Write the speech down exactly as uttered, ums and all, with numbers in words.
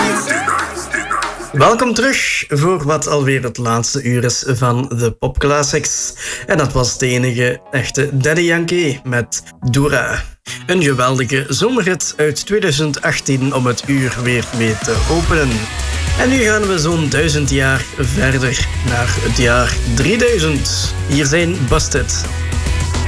Welkom terug voor wat alweer het laatste uur is van de Popclassics. En dat was de enige echte Daddy Yankee met Dora. Een geweldige zomerhit uit twintig achttien om het uur weer mee te openen. En nu gaan we zo'n duizend jaar verder naar het jaar drieduizend. Hier zijn Busted.